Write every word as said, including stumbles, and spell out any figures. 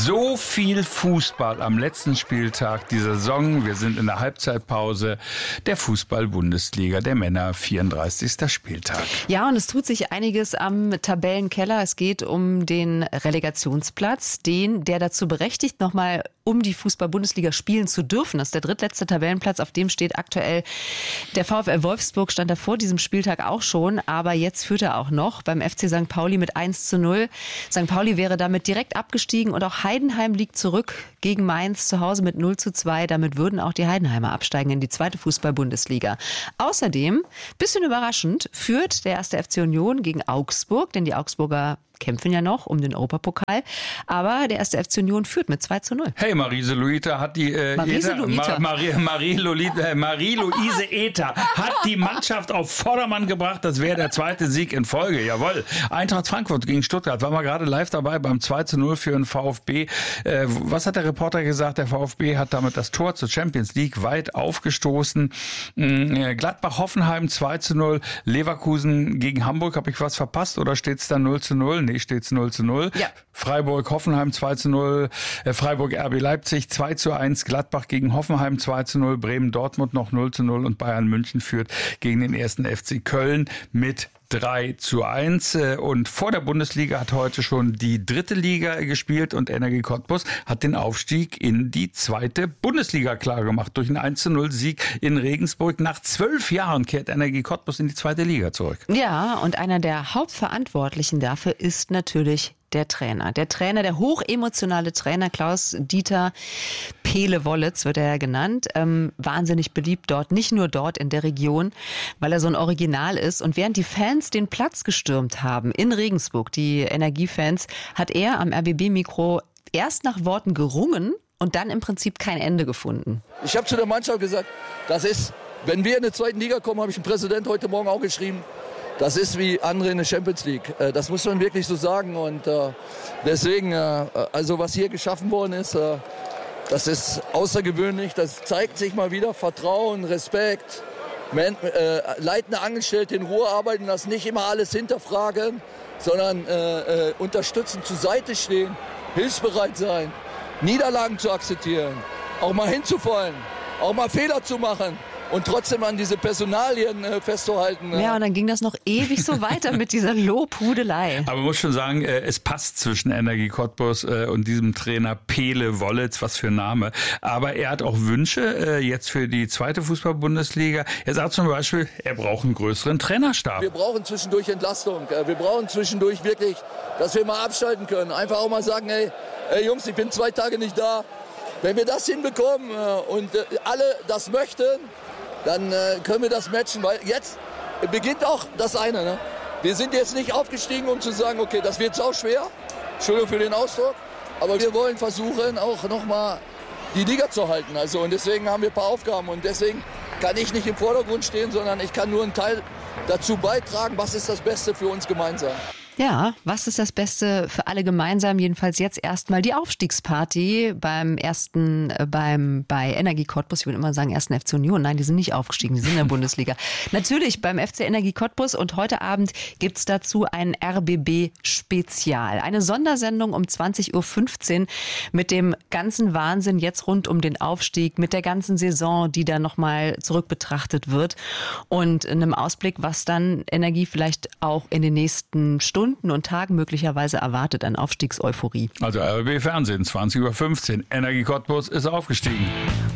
So viel Fußball am letzten Spieltag dieser Saison. Wir sind in der Halbzeitpause der Fußball-Bundesliga der Männer, vierunddreißigster Spieltag. Ja, und es tut sich einiges am Tabellenkeller. Es geht um den Relegationsplatz, den, der dazu berechtigt, nochmal um die Fußball-Bundesliga spielen zu dürfen. Das ist der drittletzte Tabellenplatz, auf dem steht aktuell der VfL Wolfsburg, stand er vor diesem Spieltag auch schon, aber jetzt führt er auch noch beim F C Sankt Pauli mit eins zu null. Sankt Pauli wäre damit direkt abgestiegen und auch Heidenheim liegt zurück gegen Mainz zu Hause mit null zu zwei. Damit würden auch die Heidenheimer absteigen in die zweite Fußball-Bundesliga. Außerdem, bisschen überraschend, führt der erste F C Union gegen Augsburg, denn die Augsburger kämpfen ja noch um den Europapokal, aber der erste F C Union führt mit zwei zu null. Hey, Marise Luita hat die äh, Marise Eta, Luita. Ma, Marie, Marie, Lolita, äh, Marie-Louise Eta hat die Mannschaft auf Vordermann gebracht. Das wäre der zweite Sieg in Folge. Jawohl. Eintracht Frankfurt gegen Stuttgart. Waren wir gerade live dabei beim zwei zu null für den VfB. Äh, was hat der Reporter gesagt? Der VfB hat damit das Tor zur Champions League weit aufgestoßen. Äh, Gladbach-Hoffenheim zwei zu null. Leverkusen gegen Hamburg. Habe ich was verpasst oder steht es da null zu null? Nee, steht es null zu null. Ja. Freiburg-Hoffenheim zwei zu null. Äh, Freiburg-R B Leipzig zwei zu eins. Gladbach gegen Hoffenheim zwei zu null. Bremen-Dortmund noch null zu null. Und Bayern München führt gegen den ersten F C Köln mit drei zu eins. Und vor der Bundesliga hat heute schon die dritte Liga gespielt und Energie Cottbus hat den Aufstieg in die zweite Bundesliga klargemacht. Durch einen eins zu null Sieg in Regensburg. Nach zwölf Jahren kehrt Energie Cottbus in die zweite Liga zurück. Ja, und einer der Hauptverantwortlichen dafür ist natürlich der Trainer. Der Trainer, der hochemotionale Trainer Klaus-Dieter Pele-Wollitz wird er ja genannt. Ähm, wahnsinnig beliebt dort, nicht nur dort in der Region, weil er so ein Original ist. Und während die Fans den Platz gestürmt haben in Regensburg, die Energiefans, hat er am R B B-Mikro erst nach Worten gerungen und dann im Prinzip kein Ende gefunden. Ich habe zu der Mannschaft gesagt, das ist, wenn wir in der zweiten Liga kommen, habe ich dem Präsident heute Morgen auch geschrieben, das ist wie andere in der Champions League. Das muss man wirklich so sagen. Und deswegen, also was hier geschaffen worden ist, das ist außergewöhnlich. Das zeigt sich mal wieder Vertrauen, Respekt, leitende Angestellte in Ruhe arbeiten lassen, nicht immer alles hinterfragen, sondern unterstützen, zur Seite stehen, hilfsbereit sein, Niederlagen zu akzeptieren, auch mal hinzufallen, auch mal Fehler zu machen. Und trotzdem an diese Personalien äh, festzuhalten. Ja, und dann ging das noch ewig so weiter mit dieser Lobhudelei. Aber man muss schon sagen, äh, es passt zwischen Energie Cottbus äh, und diesem Trainer Pele-Wollitz, was für ein Name. Aber er hat auch Wünsche äh, jetzt für die zweite Fußball-Bundesliga. Er sagt zum Beispiel, er braucht einen größeren Trainerstab. Wir brauchen zwischendurch Entlastung. Wir brauchen zwischendurch wirklich, dass wir mal abschalten können. Einfach auch mal sagen, hey, hey Jungs, ich bin zwei Tage nicht da. Wenn wir das hinbekommen äh, und äh, alle das möchten, dann äh, können wir das matchen, weil jetzt beginnt auch das eine. Ne? Wir sind jetzt nicht aufgestiegen, um zu sagen, okay, das wird sau schwer, Entschuldigung für den Ausdruck, aber wir wollen versuchen, auch nochmal die Liga zu halten. Also, und deswegen haben wir ein paar Aufgaben und deswegen kann ich nicht im Vordergrund stehen, sondern ich kann nur einen Teil dazu beitragen, was ist das Beste für uns gemeinsam. Ja, was ist das Beste für alle gemeinsam? Jedenfalls jetzt erstmal die Aufstiegsparty beim ersten, äh, beim, bei Energie Cottbus. Ich würde immer sagen, ersten F C Union. Nein, die sind nicht aufgestiegen, die sind in der Bundesliga. Natürlich beim F C Energie Cottbus und heute Abend gibt's dazu ein R B B-Spezial. Eine Sondersendung um zwanzig Uhr fünfzehn mit dem ganzen Wahnsinn jetzt rund um den Aufstieg, mit der ganzen Saison, die da nochmal zurück betrachtet wird und einem Ausblick, was dann Energie vielleicht auch in den nächsten Stunden und Tagen möglicherweise erwartet an Aufstiegseuphorie. Also R B B Fernsehen, zwanzig Uhr fünfzehn. Energie Cottbus ist aufgestiegen.